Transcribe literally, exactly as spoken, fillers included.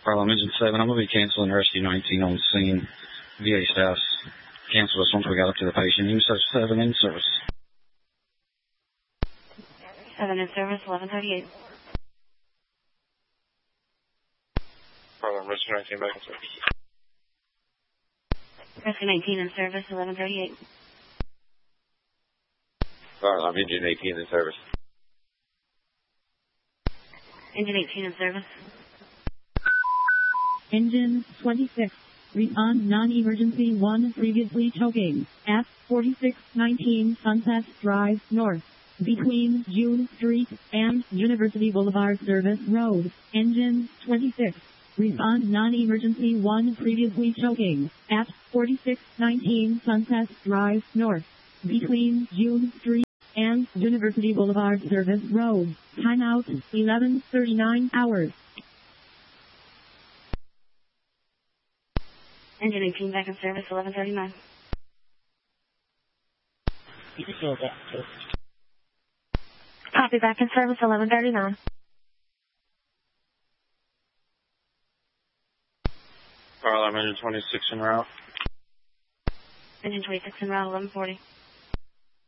Problem Engine seven, I'm going to be canceling Rescue nineteen on scene. V A staffs canceled us once we got up to the patient. You can seven in service. seven in service, eleven thirty-eight. Problem Rescue nineteen back in service. Rescue nineteen in service, eleven thirty-eight. Problem Engine eighteen in service. Engine eighteen in service. Engine twenty-six. Respond non-emergency one previously choking at forty-six nineteen Sunset Drive North between June Street and University Boulevard Service Road. Engine twenty-six. Respond non-emergency one previously choking at forty-six nineteen Sunset Drive North between June Street and University Boulevard Service Road. Timeout eleven thirty-nine hours. Engine eighteen back in service, eleven thirty-nine. Copy, back in service, eleven thirty-nine. Problem Engine twenty-six en route. Engine twenty-six en route, eleven forty.